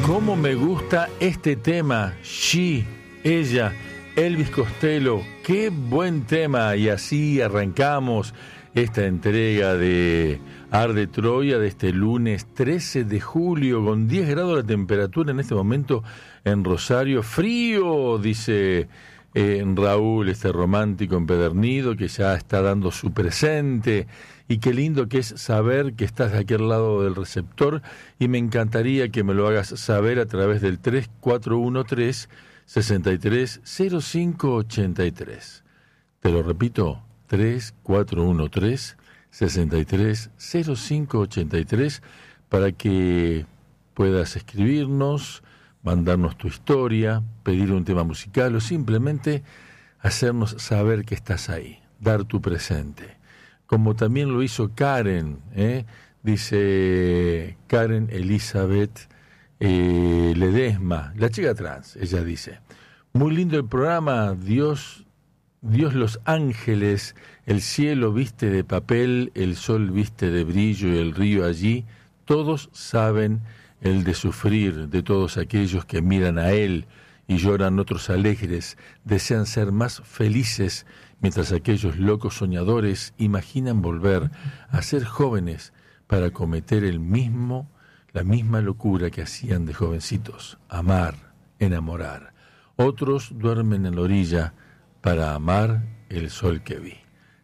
cómo me gusta este tema. She, ella, Elvis Costello. Qué buen tema. Y así arrancamos esta entrega de Arde Troya de este lunes 13 de julio, con 10 grados la temperatura en este momento en Rosario. Frío, dice Raúl, este romántico empedernido que ya está dando su presente. Y qué lindo que es saber que estás de aquel lado del receptor, y me encantaría que me lo hagas saber a través del 3413-630583. Te lo repito, 3413-630583, para que puedas escribirnos, mandarnos tu historia, pedir un tema musical o simplemente hacernos saber que estás ahí, dar tu presente. Como también lo hizo Karen, dice Karen Elizabeth Ledesma, la chica trans. Ella dice: muy lindo el programa, Dios los ángeles, el cielo viste de papel, el sol viste de brillo y el río allí, todos saben el de sufrir de todos aquellos que miran a él y lloran otros alegres, desean ser más felices, mientras aquellos locos soñadores imaginan volver a ser jóvenes para cometer la misma locura que hacían de jovencitos, amar, enamorar. Otros duermen en la orilla para amar el sol que vi.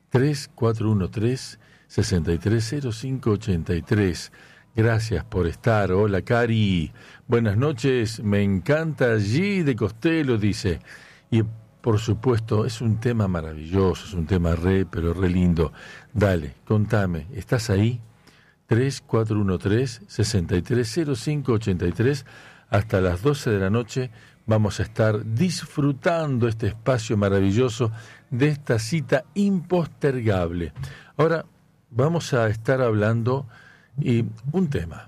3413-630583. Gracias por estar. Hola, Cari. Buenas noches. Me encanta G de Costello, dice. Y por supuesto, es un tema maravilloso, es un tema pero re lindo. Dale, contame, ¿estás ahí? 3413-630583. Hasta las 12 de la noche vamos a estar disfrutando este espacio maravilloso de esta cita impostergable. Ahora vamos a estar hablando y un tema,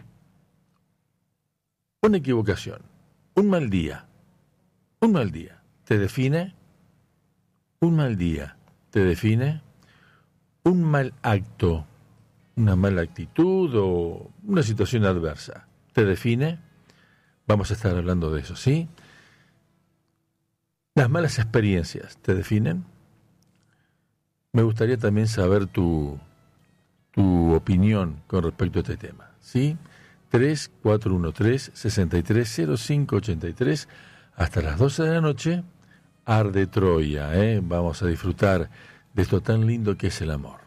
una equivocación, un mal día, ¿te define? Un mal día, ¿te define? Un mal acto, una mala actitud o una situación adversa, ¿te define? Vamos a estar hablando de eso, ¿sí? Las malas experiencias, ¿te definen? Me gustaría también saber tu opinión con respecto a este tema, ¿sí? 3413-630583, hasta las 12 de la noche, Arde Troya, Vamos a disfrutar de esto tan lindo que es el amor.